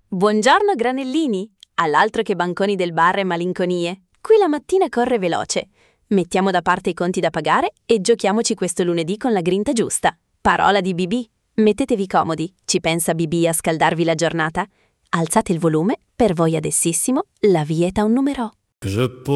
Buongiorno granellini, all'altro che banconi del bar e malinconie. Qui la mattina corre veloce. Mettiamo da parte i conti da pagare e giochiamoci questo lunedì con la grinta giusta. Parola di BB. Mettetevi comodi, ci pensa BB a scaldarvi la giornata? Alzate il volume, per voi adessissimo, la vieta un numero.